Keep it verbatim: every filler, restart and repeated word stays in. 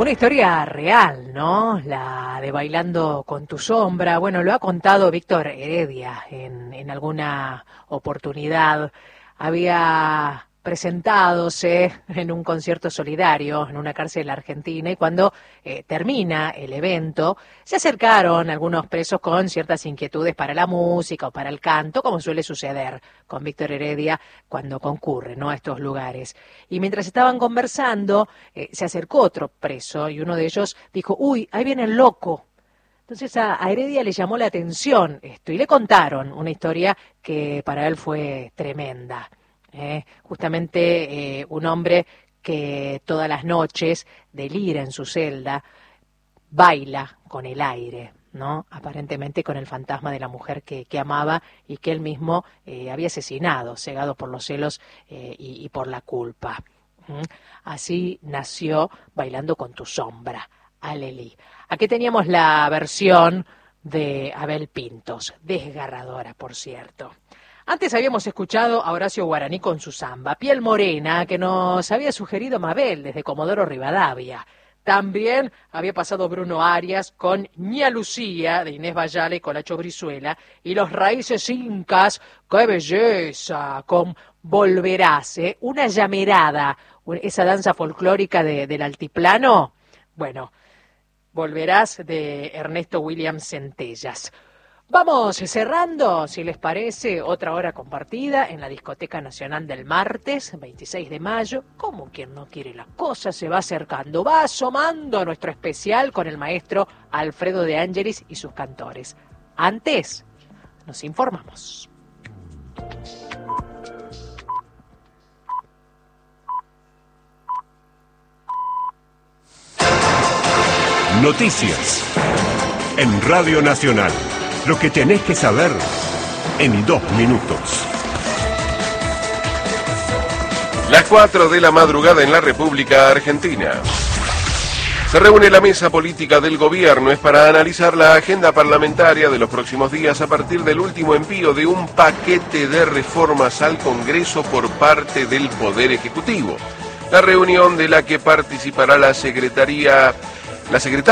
Una historia real, ¿no? La de Bailando con tu sombra. Bueno, lo ha contado Víctor Heredia en, en alguna oportunidad. Había presentadose en un concierto solidario en una cárcel argentina y cuando eh, termina el evento se acercaron algunos presos con ciertas inquietudes para la música o para el canto, como suele suceder con Víctor Heredia cuando concurre, ¿no?, a estos lugares. Y mientras estaban conversando eh, se acercó otro preso y uno de ellos dijo: uy, ahí viene el loco. Entonces a, a Heredia le llamó la atención esto y le contaron una historia que para él fue tremenda. Eh, justamente eh, un hombre que todas las noches delira en su celda, baila con el aire, ¿no? Aparentemente con el fantasma de la mujer que, que amaba y que él mismo eh, había asesinado, cegado por los celos eh, y, y por la culpa. ¿Mm? Así nació Bailando con tu sombra, Alelí. Aquí teníamos la versión de Abel Pintos, desgarradora, por cierto. Antes habíamos escuchado a Horacio Guaraní con su samba, Piel Morena, que nos había sugerido Mabel desde Comodoro Rivadavia. También había pasado Bruno Arias con Ña Lucía de Inés Vallale y Colacho Brizuela, y Los Raíces Incas, ¡qué belleza!, con Volverás, ¿eh? Una llamerada, esa danza folclórica de, del altiplano. Bueno, Volverás de Ernesto William Centellas. Vamos cerrando, si les parece, otra hora compartida en la Discoteca Nacional del martes, veintiséis de mayo. Como quien no quiere la cosa, se va acercando, va asomando a nuestro especial con el maestro Alfredo de Ángelis y sus cantores. Antes, nos informamos. Noticias en Radio Nacional. Lo que tenés que saber en dos minutos. Las cuatro de la madrugada en la República Argentina. Se reúne la mesa política del gobierno. Es para analizar la agenda parlamentaria de los próximos días a partir del último envío de un paquete de reformas al Congreso por parte del Poder Ejecutivo. La reunión de la que participará la Secretaría, la Secretaria